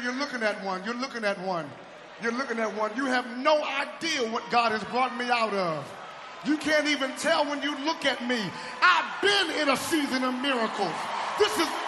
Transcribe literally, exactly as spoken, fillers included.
you're looking at one. You're looking at one. You're looking at one. You have no idea what God has brought me out of. You can't even tell when you look at me. I've been in a season of miracles. This is